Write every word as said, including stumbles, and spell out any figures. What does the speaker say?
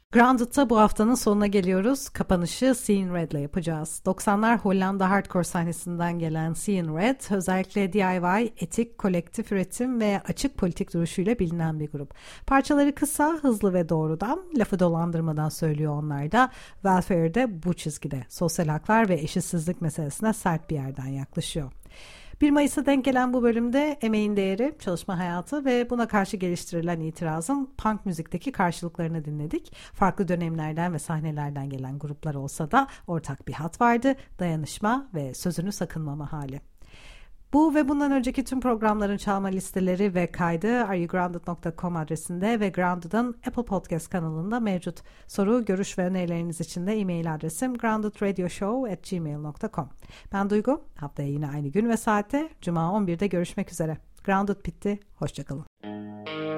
Grounded'da bu haftanın sonuna geliyoruz. Kapanışı Seeing Red'le yapacağız. doksanlar Hollanda hardcore sahnesinden gelen Seeing Red, özellikle D I Y, etik, kolektif üretim ve açık politik duruşuyla bilinen bir grup. Parçaları kısa, hızlı ve doğrudan, lafı dolandırmadan söylüyor onlar da. Welfare'de bu çizgide, sosyal haklar ve eşitsizlik meselesine sert bir yerden yaklaşıyor. bir Mayıs'a denk gelen bu bölümde emeğin değeri, çalışma hayatı ve buna karşı geliştirilen itirazın punk müzikteki karşılıklarını dinledik. Farklı dönemlerden ve sahnelerden gelen gruplar olsa da ortak bir hat vardı: dayanışma ve sözünü sakınmama hali. Bu ve bundan önceki tüm programların çalma listeleri ve kaydı are you grounded nokta com adresinde ve Grounded'ın Apple Podcast kanalında mevcut. Soru, görüş ve önerileriniz için de e-mail adresim groundedradioshow at gmail nokta com. Ben Duygu. Haftaya yine aynı gün ve saatte Cuma on birde görüşmek üzere. Grounded bitti. Hoşçakalın.